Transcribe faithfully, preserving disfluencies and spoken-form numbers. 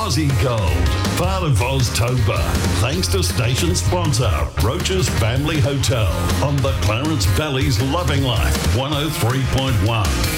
Aussie Gold. Part of Oztober. Thanks to station sponsor, Roach's Family Hotel on the Clarence Valley's Loving Life one oh three point one.